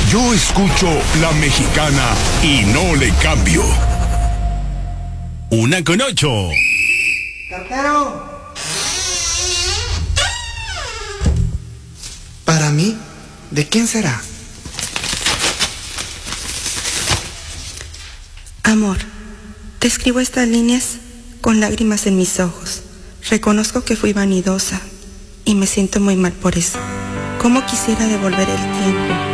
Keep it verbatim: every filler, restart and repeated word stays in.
Yo escucho La Mexicana y no le cambio. Una con ocho. ¡Cartero! Para mí, ¿de quién será? Amor, te escribo estas líneas con lágrimas en mis ojos. Reconozco que fui vanidosa y me siento muy mal por eso. ¿Cómo quisiera devolver el tiempo